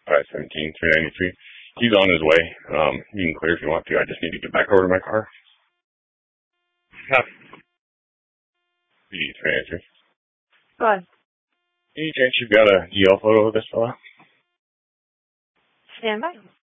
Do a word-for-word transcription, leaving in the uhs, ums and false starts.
five seventeen, three ninety-three. He's on his way. Um, you can clear if you want to. I just need to get back over to my car. Yeah. P D three ninety-three. Go ahead. Any chance you've got a D L photo of this fella? Stand by.